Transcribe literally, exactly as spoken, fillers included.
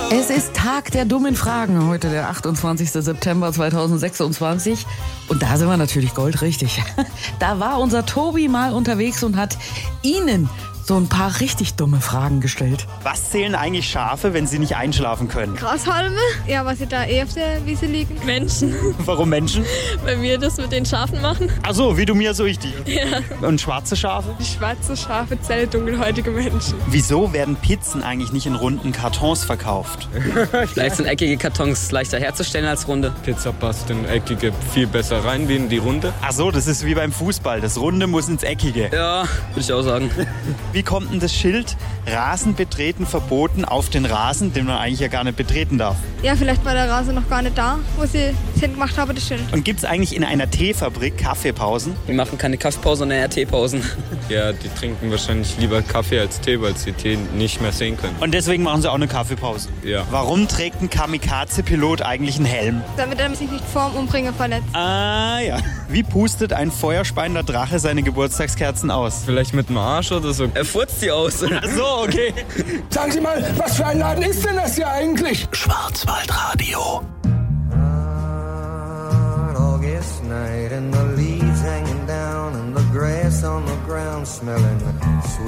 Es ist Tag der dummen Fragen, heute der achtundzwanzigster September zweitausendsechsundzwanzig. Und da sind wir natürlich goldrichtig. Da war unser Tobi mal unterwegs und hat Ihnen so ein paar richtig dumme Fragen gestellt. Was zählen eigentlich Schafe, wenn sie nicht einschlafen können? Grashalme? Ja, was sie da eh auf der Wiese liegen. Menschen. Warum Menschen? Weil wir das mit den Schafen machen. Ach so, wie du mir, so ich dir. Ja. Und schwarze Schafe? Die schwarze Schafe zählen dunkelhäutige Menschen. Wieso werden Pizzen eigentlich nicht in runden Kartons verkauft? Vielleicht sind eckige Kartons leichter herzustellen als runde. Pizza passt in eckige viel besser rein wie in die runde. Ach so, das ist wie beim Fußball. Das Runde muss ins Eckige. Ja, würde ich auch sagen. Wie kommt denn das Schild Rasen betreten verboten auf den Rasen, den man eigentlich ja gar nicht betreten darf? Ja, vielleicht war der Rasen noch gar nicht da, wo sie es hingemacht haben, das Schild. Und gibt es eigentlich in einer Teefabrik Kaffeepausen? Wir machen keine Kaffeepause, sondern eher Teepausen. Ja, die trinken wahrscheinlich lieber Kaffee als Tee, weil sie Tee nicht mehr sehen können. Und deswegen machen sie auch eine Kaffeepause? Ja. Warum trägt ein Kamikaze-Pilot eigentlich einen Helm? Damit er sich nicht vorm Umbringen verletzt. Ah ja. Wie pustet ein feuerspeiender Drache seine Geburtstagskerzen aus? Vielleicht mit dem Arsch oder so. Er furzt die aus. Ach so, okay. Sagen Sie mal, was für ein Laden ist denn das hier eigentlich? Schwarzwaldradio. August night and the leaves hanging down and the grass on the ground smelling sweet.